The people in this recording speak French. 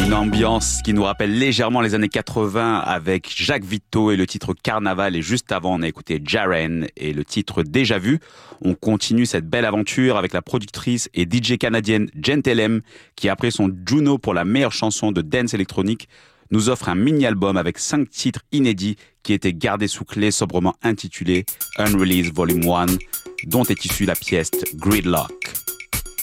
Une ambiance qui nous rappelle légèrement les années 80 avec Jacques Vito et le titre Carnaval. Et juste avant, on a écouté Jaren et le titre Déjà Vu. On continue cette belle aventure avec la productrice et DJ canadienne Gentelem qui, après son Juno pour la meilleure chanson de dance électronique, nous offre un mini-album avec 5 titres inédits qui étaient gardés sous clé, sobrement intitulé Unreleased Volume 1, dont est issue la pièce Gridlock.